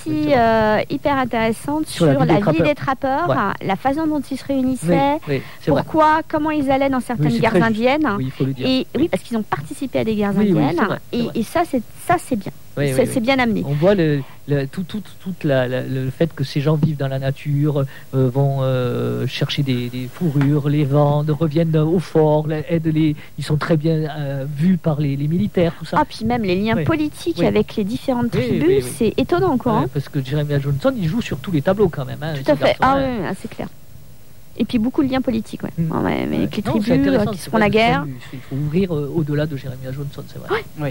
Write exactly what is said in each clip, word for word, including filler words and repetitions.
aussi euh, hyper intéressante sur, sur la, vie des trappeurs, ouais. la façon dont ils se réunissaient, oui, oui, pourquoi, vrai. comment ils allaient dans certaines oui, guerres indiennes. Oui, il faut le dire. Et oui, oui parce qu'ils ont participé à des guerres oui, indiennes. Oui, c'est vrai, c'est et, vrai. et ça, c'est ça, c'est bien. Oui, c'est, oui, c'est oui. bien amené. On voit le, le, tout, tout, tout la, la, le fait que ces gens vivent dans la nature, euh, vont euh, chercher des, des fourrures, les vendent, reviennent au fort, aident les, ils sont très bien euh, vus par les, les militaires, tout ça. Ah, puis même les liens oui. politiques oui. avec les différentes tribus, oui, oui, oui. c'est étonnant, quoi. Ouais, hein. Parce que Jeremiah Johnson, il joue sur tous les tableaux, quand même. Hein, tout à fait. Ah oui, ouais, c'est clair. Et puis beaucoup de liens politiques, ouais. Mmh. ouais mais avec les non, tribus euh, qui se font la guerre. Il faut ouvrir euh, au-delà de Jeremiah Johnson, c'est vrai. Oui.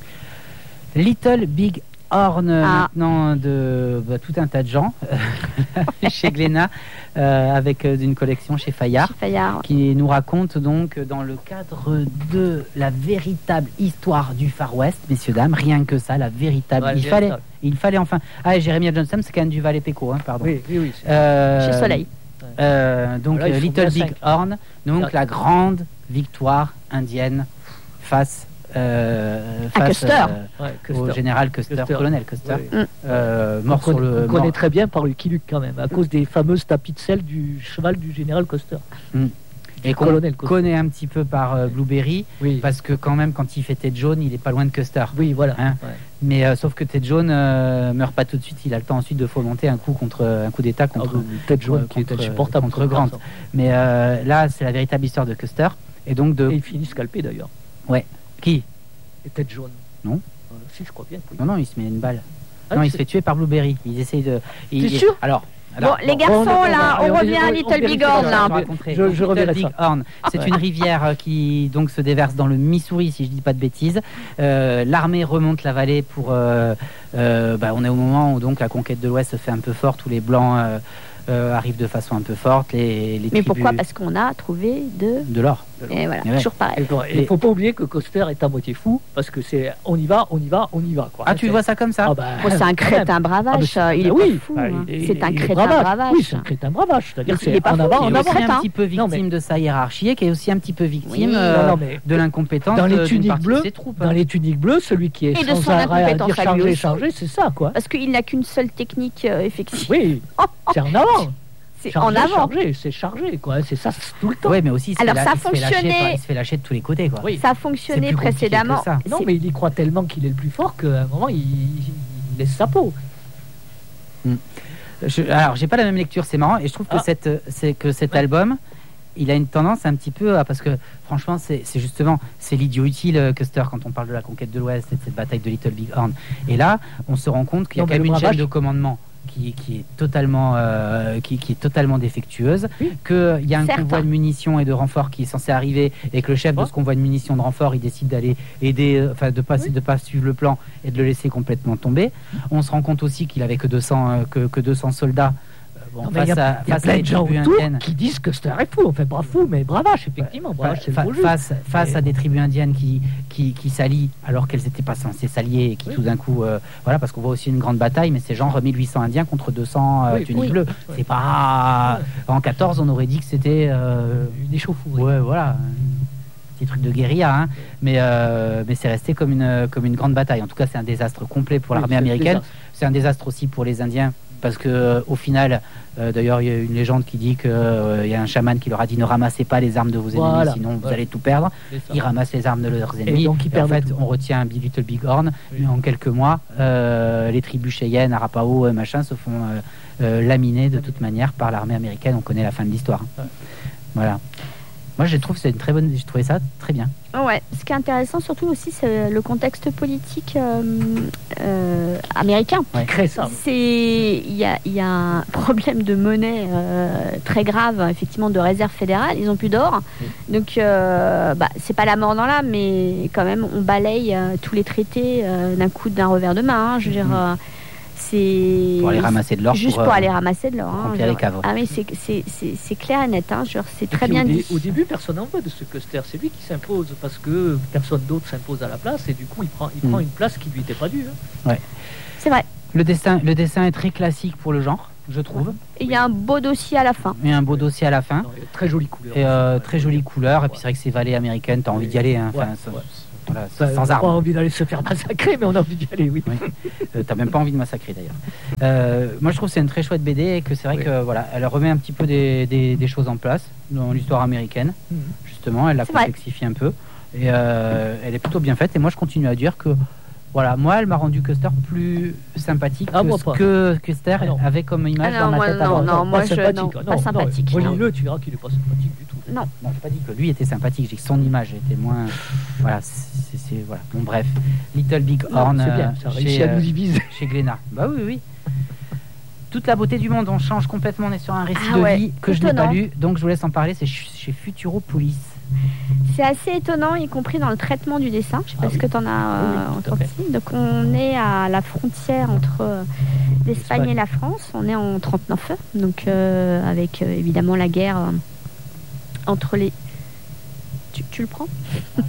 Little Big Horn ah. maintenant de bah, tout un tas de gens chez Glénat euh, avec euh, une collection chez Fayard, chez Fayard qui nous raconte donc dans le cadre de la véritable histoire du Far West, messieurs dames, rien que ça, la véritable. Ouais, il fallait, il fallait enfin. Ah, et Jeremiah Johnson, c'est quand même du Valais Péco, hein, pardon. Oui, oui, oui. Euh, chez Soleil. Euh, donc voilà, Little Big Horn, donc ouais. la grande victoire indienne face. Euh, face Custer. Euh, ouais, Custer. Au général Custer, Custer. colonel Custer, oui. euh, mort on sur le. On connaît très bien par Lucky Luke quand même, à cause des fameuses tapis de sel du cheval du général Custer. Mm. Et qu'on connaît un petit peu par euh, Blueberry, oui. parce que quand même, quand il fait Ted Jaune, il est pas loin de Custer. Oui, voilà. Hein ouais. Mais euh, sauf que Ted Jaune euh, meurt pas tout de suite, il a le temps ensuite de fomenter un coup contre un coup d'État contre ah, Ted Jaune, euh, qui contre, est insupportable contre Grant. Mais euh, là, c'est la véritable histoire de Custer, et donc de. Et il finit scalpé d'ailleurs. Ouais. Qui? Et Ted Jaune. Non. Euh, si, je crois bien. Oui. Non, non, il se met une balle. Ah, non, il se fait tuer par Blueberry. Ils essayent de. T'es sûr? Alors. Alors, bon, les garçons, bon, là, on, on revient à Little Big Horn, là. Je, je Little Big Horn, c'est ah, une ouais. rivière qui donc se déverse dans le Missouri, si je dis pas de bêtises. Euh, l'armée remonte la vallée pour. Euh, euh, bah, on est au moment où donc la conquête de l'Ouest se fait un peu forte, où les blancs euh, euh, arrivent de façon un peu forte. Les, les Mais tribus... pourquoi? Parce qu'on a trouvé de. De l'or. Et voilà, et ouais. toujours pareil. Il ne faut pas oublier que Custer est à moitié fou, parce que c'est on y va, on y va, on y va. Quoi. Ah, tu vois ça comme ça? Ah bah, oh, c'est un crétin bravache. Ah, il est oui, pas fou. Bah, hein. est, c'est un crétin bravache. Oui, c'est un crétin bravache. C'est-à-dire qu'il est pas en avant, en avant. Il est un petit peu victime de sa hiérarchie, et qui est aussi un petit peu victime de l'incompétence dans les tuniques bleues. Dans les tuniques bleues, celui qui est sans arrêt à dire charger, charger, c'est ça, quoi. Parce qu'il n'a qu'une seule technique effective. Oui, c'est en avant. C'est chargé, en avant. Chargé, c'est chargé, quoi. C'est ça tout le temps. Oui, mais aussi, alors la, ça il fonctionnait. Se lâcher, il se fait lâcher de tous les côtés, quoi. Oui. Ça a fonctionné précédemment. Non, mais il y croit tellement qu'il est le plus fort qu'à un moment, il, il laisse sa peau. Hmm. Je, alors, j'ai pas la même lecture, c'est marrant, et je trouve que ah. cette, c'est que cet ouais. album, il a une tendance un petit peu à, parce que franchement, c'est, c'est justement, c'est l'idiot utile, Custer, quand on parle de la conquête de l'Ouest et de cette bataille de Little Big Horn. Et là, on se rend compte qu'il y a non, quand même une chaîne de commandement. Qui, qui est totalement euh, qui, qui est totalement défectueuse, oui. qu'il y a un Certes. convoi de munitions et de renforts qui est censé arriver et que le chef oh. de ce convoi de munitions de renforts il décide d'aller aider, enfin de pas oui. de pas suivre le plan et de le laisser complètement tomber. On se rend compte aussi qu'il avait que deux cents euh, que, que deux cents soldats. Bon, il y a, y a plein de gens autour qui disent que c'est un fou, on fait pas fou, mais bravache, effectivement. Bravache, c'est fa- le face face à des tribus indiennes qui, qui, qui s'allient alors qu'elles n'étaient pas censées s'allier et qui oui. tout d'un coup, euh, voilà, parce qu'on voit aussi une grande bataille, mais c'est genre mille huit cents Indiens contre deux cents euh, oui, tuniques oui. bleues. Oui. C'est pas. Oui. En quatorze, on aurait dit que c'était. Euh, une échauffourée. Ouais, voilà. Un petit truc de guérilla, hein. mais, euh, mais c'est resté comme une, comme une grande bataille. En tout cas, c'est un désastre complet pour oui, l'armée américaine. C'est un désastre aussi pour les Indiens. Parce que euh, au final, euh, d'ailleurs, il y a une légende qui dit qu'il euh, y a un chaman qui leur a dit ne ramassez pas les armes de vos ennemis, voilà. sinon vous voilà. allez tout perdre. Ils ramassent les armes de leurs ennemis. Et, donc, ils et en fait, tout. on retient un Little Big Horn, oui. mais en quelques mois, euh, les tribus Cheyenne, Arapaho, machin, se font euh, euh, laminer de toute manière par l'armée américaine. On connaît la fin de l'histoire. Ouais. Voilà. Moi, je trouve que c'est une très bonne. J'ai trouvé ça très bien. Ouais. Ce qui est intéressant, surtout aussi, c'est le contexte politique euh, euh, américain. Ouais. Crée ça. C'est il y a il y a un problème de monnaie euh, très grave, effectivement, de réserve fédérale. Ils ont plus d'or, oui. donc euh, bah c'est pas la mort dans l'âme, mais quand même, on balaye euh, tous les traités euh, d'un coup d'un revers de main. Hein, je veux dire. Euh, C'est pour aller ramasser de l'or, juste pour, pour euh, aller ramasser de l'or. Hein, remplir les caves. Ah mais c'est c'est c'est c'est clair et net. Hein, genre c'est très bien au dit. Dé, au début, personne n'en veut de ce Custer. C'est lui qui s'impose parce que personne d'autre s'impose à la place et du coup, il prend il mmh. prend une place qui lui était pas due. Hein. Ouais. C'est vrai. Le dessin le dessin est très classique pour le genre, je trouve. Et il y a un beau dossier à la fin. Il y a un beau dossier à la fin. Non, très jolie couleur. Et euh, très jolie couleur. Et puis c'est vrai que c'est vallée américaine. T'as envie d'y aller. Hein. Ouais, enfin, ça, ouais. Voilà, Enfin, sans on n'a armes. pas envie d'aller se faire massacrer, mais on a envie d'y aller, oui. Oui. Euh, T'as même pas envie de massacrer d'ailleurs. Euh, moi je trouve que c'est une très chouette B D et que c'est vrai Oui. que voilà, elle remet un petit peu des, des, des choses en place dans l'histoire américaine. Mhm. Justement, elle la C'est vrai. complexifie un peu et euh, elle est plutôt bien faite. Et moi je continue à dire que voilà, moi elle m'a rendu Custer plus sympathique Ah, que moi ce pas. que Custer Ah, non. avait comme image Ah, non, dans ma moi, tête non, avant. non, moi, pas je- sympathique. non, Ah, pas non, sympathique, non. non. Relis-le, tu verras qu'il n'est pas sympathique du tout. Non. Non, j'ai pas dit que lui était sympathique, j'ai que son image était moins. Voilà, c'est c'est- voilà. Bon bref, Little Big Non, Horn c'est bien, euh, ça chez, réussit à euh, nous diviser. chez Glénat. Bah oui, oui. Toute la beauté du monde, on change complètement, on est sur un récit Ah de ouais, vie que je n'ai pas étonnant. lu, donc je vous laisse en parler, c'est ch- chez Futuropolis. C'est assez étonnant, y compris dans le traitement du dessin. Je sais pas Ah ce oui. que tu en as euh, Oui, oui, tout à entendu. Donc on est à la frontière entre euh, l'Espagne L'Espagne. et la France. On est en trente-neuf, donc euh, avec euh, évidemment la guerre euh, entre les... Tu, tu le prends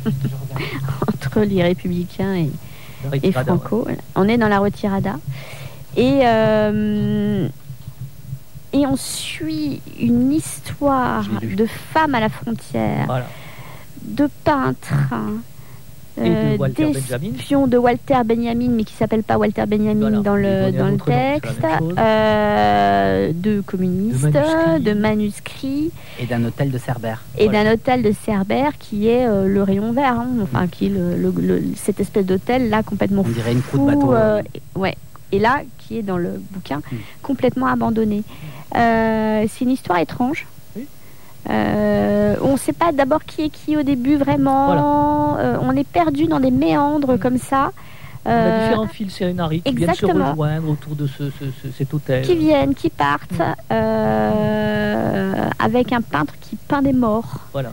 Entre les républicains et, et Retirada, ouais. Franco. On est dans la retirada. Et, euh, et on suit une histoire Je l'ai lu. de femmes à la frontière, Voilà. de peintres, Et de euh, Walter Benjamin. d'espions de Walter Benjamin, mais qui s'appelle pas Walter Benjamin Voilà. dans Ils le, donnaient un dans le autre nom, c'est la texte, même chose. euh, de communistes, De manuscrits. de manuscrits, Et d'un hôtel de Cerbère. et Voilà. d'un hôtel de Cerbère qui est euh, le rayon vert, hein, enfin qui est le, le- le- cette espèce d'hôtel là complètement On dirait une fou, croûte bateau. euh, et- ouais. Et là, qui est dans le bouquin, Mm. complètement abandonné. Euh, c'est une histoire étrange. Oui. Euh, on ne sait pas d'abord qui est qui au début, vraiment. Euh, on est perdu dans des méandres Mm. comme ça. On a Euh, différents fils sérénaries qui viennent se exactement. rejoindre autour de ce, ce- ce- cet hôtel. qui viennent, qui partent, euh, avec un peintre qui peint des morts. Voilà.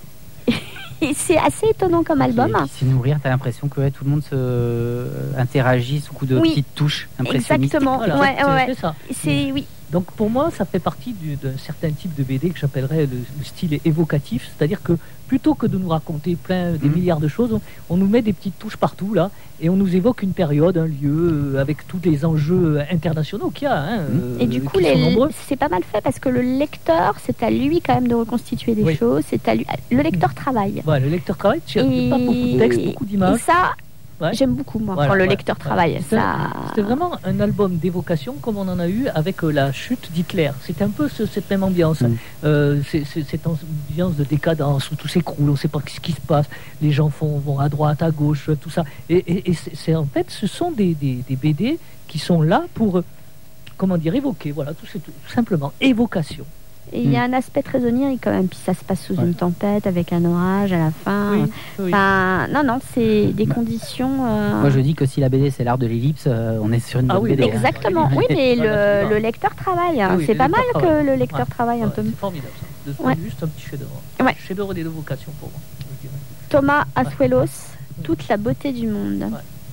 Et c'est assez étonnant comme album. Qui, qui sait nourrir, t'as l'impression que ouais, tout le monde se euh, interagit sous coup de Oui. petites touches impressionnistes. Exactement. Voilà, Ouais, c'est- ouais. c'est ça. C'est oui. Donc pour moi, ça fait partie du- d'un certain type de B D que j'appellerais le, le style évocatif, c'est-à-dire que plutôt que de nous raconter plein des Mhm. milliards de choses, on, on nous met des petites touches partout là, et on nous évoque une période, un lieu, euh, avec tous les enjeux internationaux qu'il y a. Hein, euh, Et du coup, qui sont les- nombreux. c'est pas mal fait parce que le lecteur, c'est à lui quand même de reconstituer des Oui. choses. C'est à lui. Le lecteur travaille. Voilà, le lecteur travaille, il n'y a pas beaucoup de texte, beaucoup Et d'images. ça, Ouais. j'aime beaucoup moi Voilà, quand le voilà, lecteur voilà. travaille. C'était- Ça. C'était vraiment un album d'évocation comme on en a eu avec euh, la chute d'Hitler. C'était un peu ce- cette même ambiance. Mm. Euh, c'est- c'est- cette ambiance de décadence où tout s'écroule, on ne sait pas ce qui se passe, les gens font, vont à droite, à gauche, tout ça. Et, et- et c'est c'est- en fait, ce sont des, des- des B D qui sont là pour, euh, comment dire, évoquer. Voilà, tout, c'est tout, tout simplement évocation. Et il y a un aspect très onirique quand même. Puis ça se passe sous Ouais. une tempête avec un orage à la fin. Oui, oui. Enfin, non, non, c'est des Bah, conditions. euh, Moi je dis que si la B D c'est l'art de l'ellipse, euh, on est sur une Ah bonne oui, B D. hein. Exactement. Oui, mais Voilà, le, c'est le lecteur travaille. hein. Oui, oui, C'est le pas mal lecteur que travaille. le lecteur Ouais. travaille un Ouais, peu. c'est formidable ça. De ce Ouais. point de vue, c'est un petit chef-d'œuvre. Ouais. Chef-d'œuvre d'évocation pour moi, je dirais. Thomas Azuelos, toute la beauté du monde.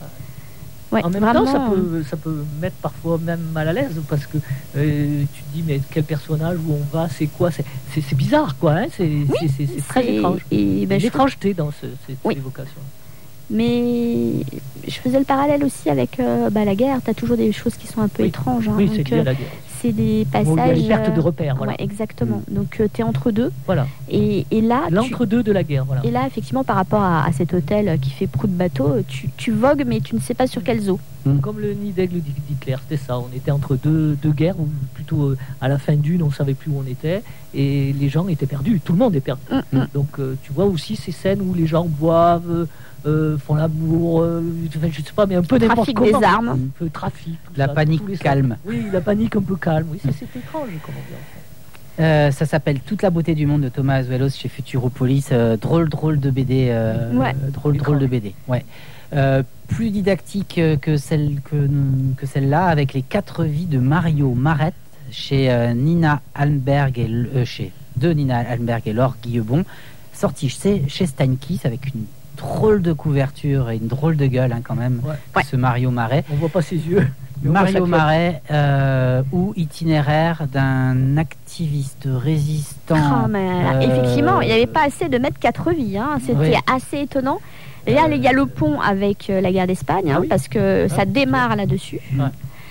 Ouais, En même vraiment, temps, ça euh, peut, ça peut mettre parfois même mal à l'aise parce que euh, tu te dis, mais quel personnage, où on va, c'est quoi C'est c'est- c'est bizarre, quoi. Hein, c'est c'est- c'est- c'est très c'est- étrange. Et, Il y a ben, une je étrangeté dans ce, cette Oui. évocation. Mais je faisais le parallèle aussi avec euh, bah, la guerre. Tu as toujours des choses qui sont un peu Oui. étranges. hein. Oui, Donc, c'est lié euh, à la guerre. c'est des Bon, il y a passages. une perte de euh, repères, voilà. ouais, exactement. Donc tu es entre deux. Voilà. Et, et là, tu- L'entre-deux de la guerre, voilà. et là, effectivement, par rapport à, à cet hôtel qui fait proue de bateau, tu, tu vogues, mais tu ne sais pas sur quelles eaux. Comme le nid d'aigle d'Hitler, c'était ça. On était entre deux, deux guerres, ou plutôt euh, à la fin d'une, on savait plus où on était, et les gens étaient perdus. Tout le monde est perdu. Mm, mm. Donc euh, tu vois aussi ces scènes où les gens boivent, euh, font l'amour, euh, enfin, je sais pas, mais un peu n'importe Trafic comment. des armes. Un peu trafic. tout La ça, panique tous les sens. calme. Oui, la panique un peu calme. Oui, c'est c'est étrange comme ambiance. Euh, ça s'appelle Toute la beauté du monde de Thomas Azuelos chez Futuropolis. Euh, drôle, drôle de B D. euh, Ouais. euh, drôle, drôle de B D. Ouais. Euh, plus didactique euh, que celle que, que celle-là, avec les quatre vies de Mario Marette chez euh, Nina Almberg et euh, chez de Nina Almberg et Laure Guillebon, sorti chez, chez Steinkiss avec une drôle de couverture et une drôle de gueule hein, quand même. Ouais. Ouais. Ce Mario Marais. On voit pas ses yeux. mais on voit sa Mario clope. Marais, euh, ou itinéraire d'un activiste résistant. Ah, mais euh, effectivement, il n'y avait pas assez de mettre quatre vies. hein. C'était Oui. assez étonnant. Et là, il y a le pont avec euh, la guerre d'Espagne, hein, Ah oui. parce que ça démarre là-dessus. Ouais.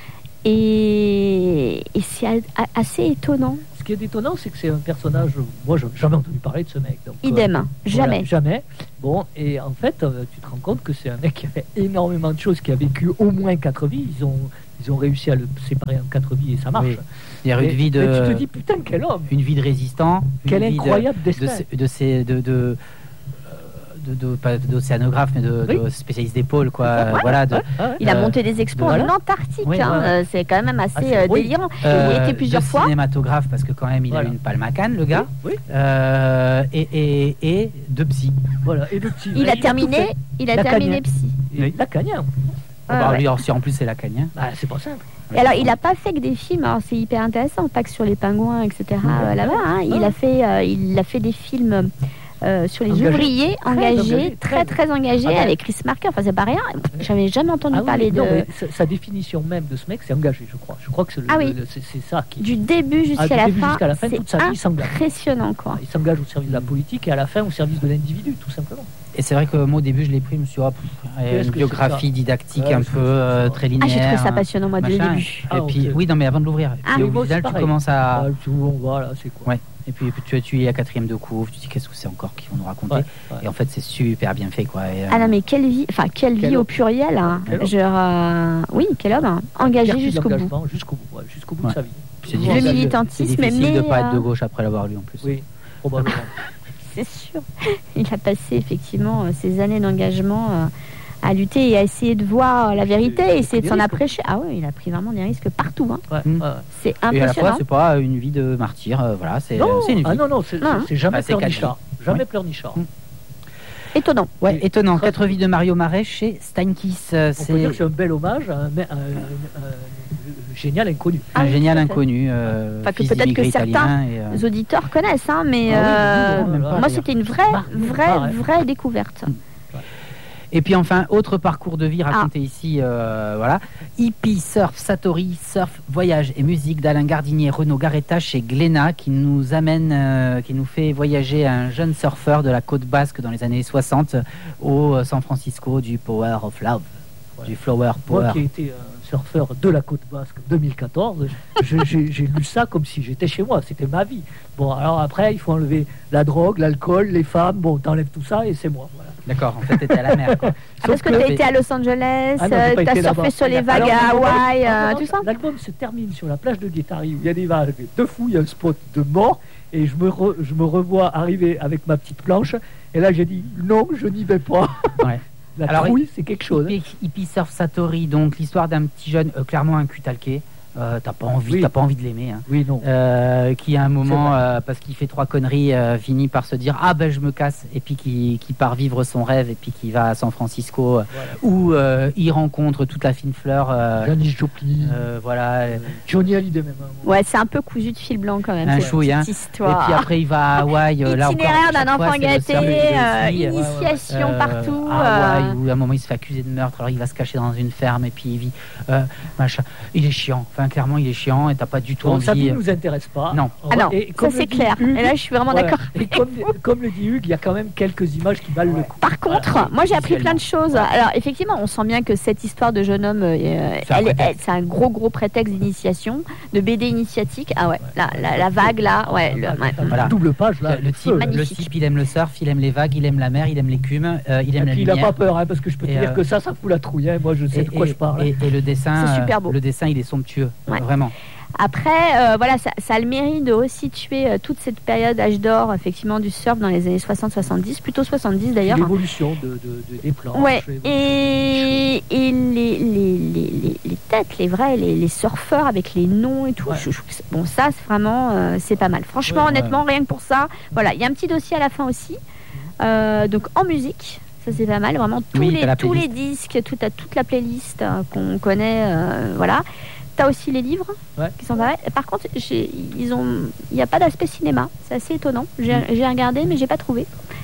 Et, et c'est a- a- assez étonnant. Ce qui est étonnant, c'est que c'est un personnage. Moi, j'ai jamais entendu parler de ce mec. Donc, euh, Idem, voilà, jamais. jamais. Bon, Bon, et en fait, euh, tu te rends compte que c'est un mec qui a fait énormément de choses, qui a vécu au moins quatre vies. Ils ont, ils ont réussi à le séparer en quatre vies et ça marche. Oui. Il y a une Et- vie de, mais tu te dis, putain, quel homme! une vie de résistant, une Quel vie de- incroyable de, destin! ces- de, ces- de, de, de, de- pas d'océanographe, mais de, Oui. de spécialiste des pôles, quoi. Euh, voilà, de, Ouais, ouais. Il a Euh, monté des expos voilà. en Antarctique. Oui, hein. ouais, ouais. Euh, C'est quand même assez Ah, c'est- euh, oui. délirant. euh, il y a été plusieurs de fois. cinématographe, parce que quand même, il Voilà. a eu une palme à Cannes, le gars. Oui, oui, Euh, et, et, et de psy. voilà. Et le petit. Il mais a tout terminé, fait. il a Lacanien. terminé psy. Et Oui. Lacanien. Ah Ouais, bah, ouais. lui, alors, si en plus c'est lacanien. Bah, c'est pas simple. Et alors, il n'a pas fait que des films, alors c'est hyper intéressant, pas que sur les pingouins, et cetera euh, là-bas. hein. Il, a fait, euh, il a fait des films euh, sur les Engagé. ouvriers, Très engagés, engagé, très très. très engagés, Ah ben. avec Chris Marker. Enfin, c'est pas rien. J'avais jamais entendu Ah oui, parler non, de. mais sa, sa définition même de ce mec, c'est engagé, je crois. Je crois que c'est le- Ah oui. le- c'est c'est ça qui. Du début jusqu'à Ah, du la, début fin, jusqu'à la fin, toute sa vie, il c'est s'engage. impressionnant, quoi. Il s'engage au service de la politique et à la fin au service de l'individu, tout simplement. Et c'est vrai que moi, au début, je l'ai pris, je me suis dit, oh, pff, Qu'est-ce une que biographie c'est didactique Ouais, un c'est- peu c'est euh, ça. très Ah, linéaire. j'ai trouvé ça hein, passionnant, moi, dès le machin. début. Ah, Et on puis, sait. oui, non, mais avant de l'ouvrir. Et Ah, puis, oui, au moi aussi, final, tu pareil. commences à. Ah, tu vois, voilà, c'est quoi. Ouais. Et puis, puis tu, tu es à quatrième de couvre, tu te dis qu'est-ce que c'est encore qu'ils vont nous raconter. Ouais, ouais. Et en fait, c'est super bien fait, quoi. Et, euh, Ah non, mais quelle vie, enfin, quelle Quel vie au homme. pluriel. hein. Quel homme. Genre, euh, oui, quel homme. hein. Engagé Vertu jusqu'au bout. d'engagement, Jusqu'au bout, ouais, jusqu'au bout Ouais. de sa vie. c'est Le Le difficile, militantisme, c'est difficile de mais, pas être de euh, gauche après l'avoir lu en plus. Oui, probablement. c'est sûr. Il a passé effectivement euh, ces années d'engagement euh, à lutter et à essayer de voir la vérité Il a et essayer de pris s'en des risques. approcher. Ah oui, il a pris vraiment des risques partout. hein. Ouais, Mm. ouais. C'est Et à la fois, impressionnant. c'est pas une vie de martyr, euh, voilà, c'est Non, c'est une vie. ah non, non, c'est Non. c'est jamais Ah, c'est pleurnichard. Jamais Ouais. pleurnichard. Mm. Étonnant. Ouais, Oui. étonnant. Très- Quatre vies de Mario Marais chez Steinkiss. euh, On peut dire que C'est c'est un bel hommage à un, un- un- un génial inconnu. Ah un oui, génial tout à fait. inconnu. euh, Enfin, que fils peut-être que d'immigrés certains italiens et, euh, Les auditeurs connaissent, hein, mais Ah oui, euh, non, non, même pas, moi d'ailleurs. c'était une vraie, Bah, vraie, pareil. vraie découverte. Et puis enfin, autre parcours de vie Ah. raconté ici, euh, voilà. Hippie, surf, Satori, surf, voyage et musique d'Alain Gardinier, Renaud Garetta chez Glénat, qui nous amène, euh, qui nous fait voyager un jeune surfeur de la côte basque dans les années soixante au euh, San Francisco du Power of Love, Ouais. du Flower Power. Moi qui ai été un surfeur de la côte basque deux mille quatorze, je- j'ai j'ai lu ça comme si j'étais chez moi, c'était ma vie. Bon, alors après, il faut enlever la drogue, l'alcool, les femmes, bon, t'enlèves tout ça et c'est moi. Voilà. D'accord, en fait, t'étais à la mer, quoi. Ah, parce que tu as été à Los Angeles, Ah non, j'ai pas tu as été surfé là-bas. sur les vagues Alors, à l'album- Hawaï, ah, euh, non, tout ça. L'album se termine sur la plage de Guétari où il y a des vagues de fou, il y a un spot de mort et je me, re- je me revois arriver avec ma petite planche et là j'ai dit non, je n'y vais pas. Ouais. La Alors, trouille, c'est quelque chose. hein. Hippie, Hippie Surf Satori, donc l'histoire d'un petit jeune, euh, clairement un cul talqué. Euh, t'as pas envie, Oui. t'as pas envie de l'aimer. Hein. Oui, non. Euh, qui à un moment, vrai. euh, parce qu'il fait trois conneries, euh, finit par se dire ah ben je me casse, et puis qui, qui part vivre son rêve, et puis qui va à San Francisco, euh, Voilà. où euh, il rencontre toute la fine fleur. euh, Janis Joplin, euh, voilà. euh, Johnny Hallyday même. hein. Ouais, c'est un peu cousu de fil blanc quand même. Un cette chouille, hein. petite Et histoire. puis après il va à Hawaï. euh, là encore, Itinéraire chaque d'un fois, enfant c'est le gâté, surf et le euh, ski. initiation Euh, partout. à Hawaï, euh, où à un moment il se fait accuser de meurtre, alors il va se cacher dans une ferme et puis il vit euh, machin. Il est chiant, enfin clairement il est chiant et t'as pas du tout Bon, sa vie envie. ne nous intéresse pas. Non. On Ah va- non, et ça comme le c'est dit clair. Hugues, Et là, je suis vraiment voilà. d'accord. Et comme, comme le dit Hugues, il y a quand même quelques images qui valent le coup. Par contre, Voilà. moi j'ai appris plein de Visuellement. choses. Alors effectivement, on sent bien que cette histoire de jeune homme, euh, C'est un elle est- prétexte. elle- c'est un gros gros prétexte d'initiation, de B D initiatique. Ah ouais, la, la, la vague là, ouais, le- ouais. Voilà. Double page là. Le, le type, feu. le Magnifique. type, il aime le surf, il aime les vagues, il aime la mer, il aime l'écume, euh, il Et aime la puis il n'a lumière. pas peur, hein, parce que je peux te Et, dire euh, que ça, ça fout la trouille. hein. Moi, je sais Et, de quoi et- je parle. et- et le dessin, C'est super euh, beau. le dessin, il est somptueux, Ouais. vraiment. Après, euh, voilà, ça, ça a le mérite de resituer euh, toute cette période âge d'or, effectivement, du surf dans les années soixante soixante-dix, plutôt soixante-dix d'ailleurs. L'évolution de, de- de- des planches. Ouais, l'évolution et, et les, les, les, les, les têtes, les vrais, les, les surfeurs avec les noms et tout. Ouais. je- je- bon, ça, c'est vraiment, euh, c'est pas mal. Franchement, Ouais, honnêtement, rien que pour ça. Voilà, il y a un petit dossier à la fin aussi. Euh, donc en musique, ça c'est pas mal. Vraiment tous, Oui, t'as les, la tous les playlist. disques, toute, la- toute la playlist euh, qu'on connaît. euh, voilà. T'as aussi les livres Ouais. qui sont pas mal. Par contre, j'ai- ils ont, il n'y a pas d'aspect cinéma. C'est assez étonnant. J'ai Mm. j'ai regardé, mais j'ai pas trouvé.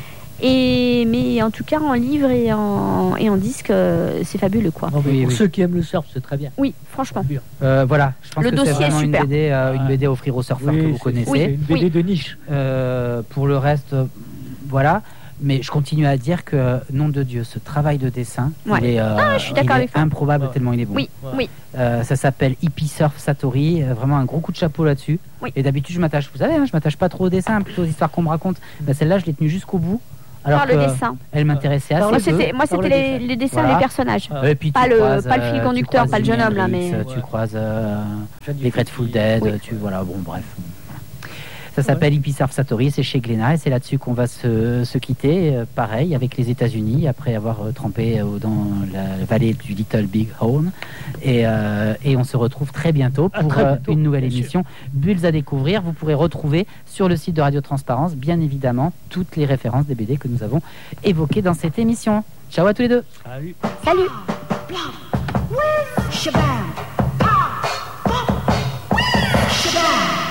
Et mais en tout cas en livre et en, et en disque, euh, c'est fabuleux quoi. Non, mais Oui, pour oui. ceux qui aiment le surf, c'est très bien. Oui, franchement. Bien. Euh, voilà, je pense Le que c'est dossier est vraiment une super. B D, euh, une Ouais. B D à offrir aux surfeurs Oui, que vous c'est- connaissez. C'est une B D Oui. de niche. Euh, pour le reste, euh, voilà. Mais je continue à dire que, nom de Dieu, ce travail de dessin, Ouais. il est, euh, Ah, je suis d'accord il est avec toi. improbable Ouais. tellement il est bon. Oui, Ouais. oui. Euh, ça s'appelle Hippie Surf Satori, euh, vraiment un gros coup de chapeau là-dessus. Oui. Et d'habitude, je m'attache, vous savez, hein, je m'attache pas trop au dessin, plutôt aux histoires qu'on me raconte. Bah, celle-là, je l'ai tenue jusqu'au bout. Alors par que le dessin. Elle m'intéressait Par assez Moi, le peu. c'était, moi, par c'était le les, dessin. les dessins, Voilà. les personnages. Ah. Et puis tu Pas le- croises, pas le fil euh, tu conducteur, croises pas le jeune Jimi homme, là, Hendrix, mais- euh, tu Ouais. croises euh, Jeanne les Grateful Dead, Oui. tu voilà, bon bref. Ça s'appelle Hippie Surf Satori, c'est chez Glénat et c'est là-dessus qu'on va se, se quitter, euh, pareil, avec les États-Unis, après avoir euh, trempé euh, dans la vallée du Little Big Horn. Et, euh, et on se retrouve très bientôt À pour très euh, bientôt, une nouvelle bien sûr. émission Bulles à découvrir. Vous pourrez retrouver sur le site de Radio Transparence, bien évidemment, toutes les références des B D que nous avons évoquées dans cette émission. Ciao à tous les deux. Salut. Salut. Shabam. Shabam.